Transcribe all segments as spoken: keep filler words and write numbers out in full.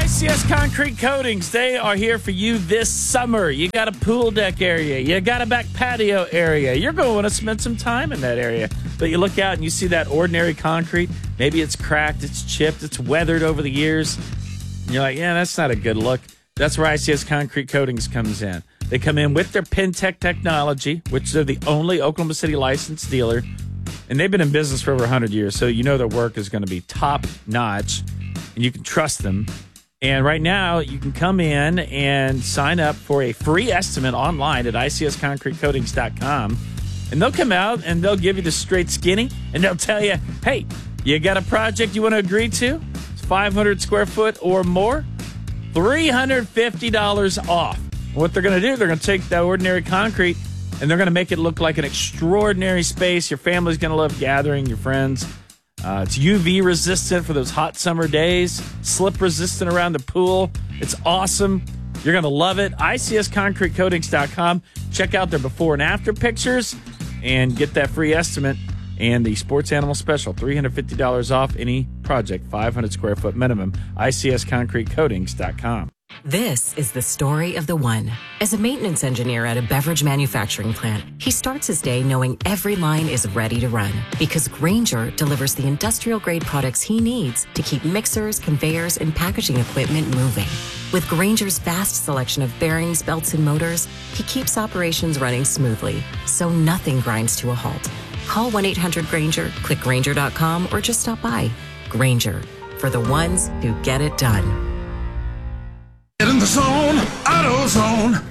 I C S Concrete Coatings, they are here for you this summer. You got a pool deck area. You got a back patio area. You're going to want to spend some time in that area. But you look out and you see that ordinary concrete. Maybe it's cracked, it's chipped, it's weathered over the years. And you're like, yeah, that's not a good look. That's where I C S Concrete Coatings comes in. They come in with their Pentec technology, which they're the only Oklahoma City licensed dealer. And they've been in business for over one hundred years, so you know their work is going to be top-notch, and you can trust them. And right now, you can come in and sign up for a free estimate online at I C S concrete coatings dot com. And they'll come out and they'll give you the straight skinny, and they'll tell you, hey, you got a project you want to agree to? It's five hundred square foot or more, three hundred fifty dollars off. What they're going to do, they're going to take that ordinary concrete and they're going to make it look like an extraordinary space. Your family's going to love gathering, your friends. Uh, it's U V resistant for those hot summer days, slip resistant around the pool. It's awesome. You're going to love it. I C S concrete coatings dot com. Check out their before and after pictures and get that free estimate and the sports animal special, three hundred fifty dollars off any project, five hundred square foot minimum. I C S concrete coatings dot com. This is the story of the one. As a maintenance engineer at a beverage manufacturing plant, he starts his day knowing every line is ready to run because Grainger delivers the industrial-grade products he needs to keep mixers, conveyors, and packaging equipment moving. With Grainger's vast selection of bearings, belts, and motors, he keeps operations running smoothly, so nothing grinds to a halt. Call one eight hundred Grainger, click Grainger dot com, or just stop by. Grainger, for the ones who get it done. Get in the zone, AutoZone.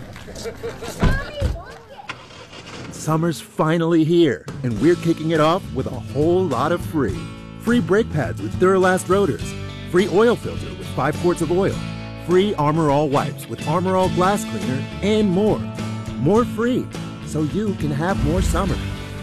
Summer's finally here, and we're kicking it off with a whole lot of free. Free brake pads with Duralast rotors. Free oil filter with five quarts of oil. Free Armor All wipes with Armor All glass cleaner, and more. More free, so you can have more summer.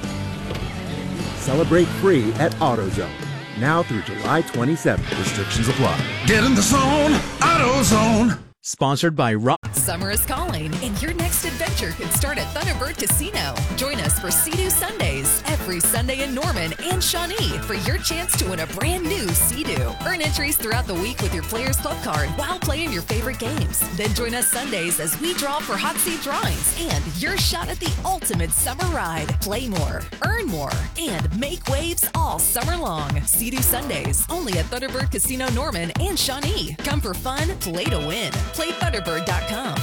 Celebrate free at AutoZone. Now through July twenty-seventh. Restrictions apply. Get in the zone, AutoZone. Sponsored by Rock. Summer is calling, and your next adventure could start at Thunderbird Casino. Join us for Sea-Doo Sundays every Sunday in Norman and Shawnee for your chance to win a brand new Sea-Doo. Earn entries throughout the week with your Players Club card while playing your favorite games. Then join us Sundays as we draw for hot seat drawings and your shot at the ultimate summer ride. Play more, earn more, and make waves all summer long. Sea-Doo Sundays only at Thunderbird Casino Norman and Shawnee. Come for fun, play to win. Play Thunderbird dot com.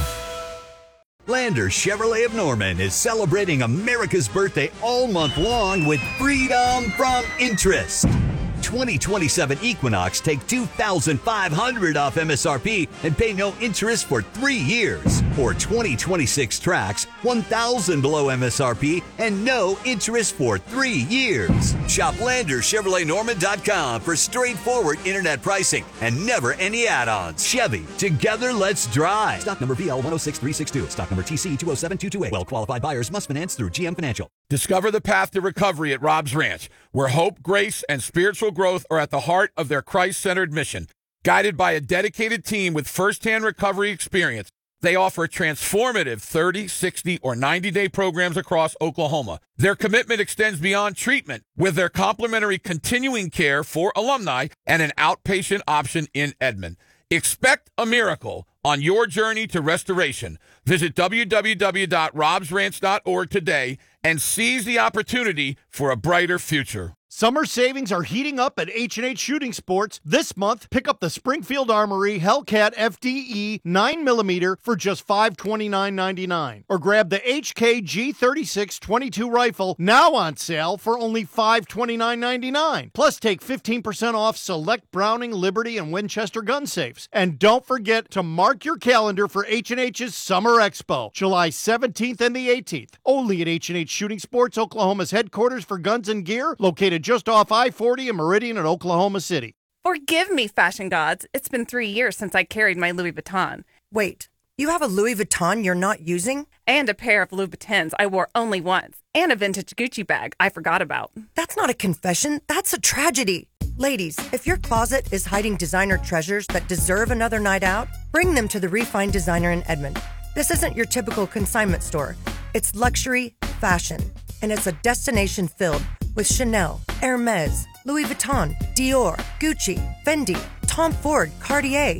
Lander Chevrolet of Norman is celebrating America's birthday all month long with freedom from interest. twenty twenty-seven Equinox take two thousand five hundred dollars off M S R P and pay no interest for three years. Or twenty twenty-six Trax, one thousand dollars below M S R P and no interest for three years. Shop Lander Chevrolet Norman dot com for straightforward internet pricing and never any add-ons. Chevy, together let's drive. Stock number V L one oh six three six two. Stock number T C two oh seven two two eight. Well-qualified buyers must finance through G M Financial. Discover the path to recovery at Rob's Ranch, where hope, grace, and spiritual growth are at the heart of their Christ-centered mission. Guided by a dedicated team with firsthand recovery experience, they offer transformative thirty, sixty, or ninety-day programs across Oklahoma. Their commitment extends beyond treatment with their complimentary continuing care for alumni and an outpatient option in Edmond. Expect a miracle on your journey to restoration. Visit w w w dot robs ranch dot org today and seize the opportunity for a brighter future. Summer savings are heating up at H and H Shooting Sports. This month, pick up the Springfield Armory Hellcat F D E nine millimeter for just five hundred twenty-nine ninety-nine. Or grab the H K G thirty-six twenty-two rifle, now on sale for only five hundred twenty-nine ninety-nine. Plus, take fifteen percent off select Browning, Liberty, and Winchester gun safes. And don't forget to mark your calendar for H and H's Summer Expo, July seventeenth and the eighteenth. Only at H and H Shooting Sports, Oklahoma's headquarters for guns and gear, located just off I forty in Meridian in Oklahoma City. Forgive me, fashion gods. It's been three years since I carried my Louis Vuitton. Wait, you have a Louis Vuitton you're not using? And a pair of Louis Vuittons I wore only once. And a vintage Gucci bag I forgot about. That's not a confession. That's a tragedy. Ladies, if your closet is hiding designer treasures that deserve another night out, bring them to the Refined Designer in Edmond. This isn't your typical consignment store. It's luxury fashion, and it's a destination filled with Chanel, Hermes, Louis Vuitton, Dior, Gucci, Fendi, Tom Ford, Cartier.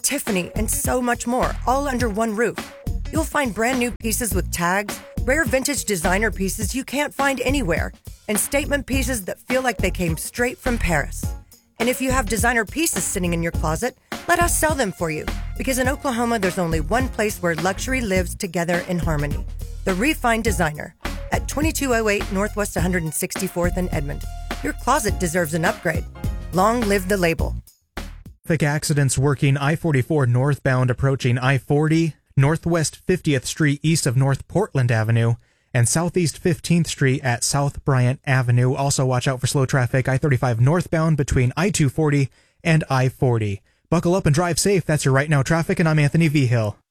Tiffany, and so much more, all under one roof. You'll find brand new pieces with tags, rare vintage designer pieces you can't find anywhere, and statement pieces that feel like they came straight from Paris. And if you have designer pieces sitting in your closet, let us sell them for you. Because in Oklahoma, there's only one place where luxury lives together in harmony. The Refined Designer at twenty-two oh eight Northwest one hundred sixty-fourth in Edmond. Your closet deserves an upgrade. Long live the label. Traffic accidents working I forty-four northbound approaching I forty, Northwest fiftieth Street east of North Portland Avenue, and Southeast fifteenth Street at South Bryant Avenue. Also watch out for slow traffic I thirty-five northbound between I two forty and I forty. Buckle up and drive safe. That's your Right Now traffic, and I'm Anthony V. Hill.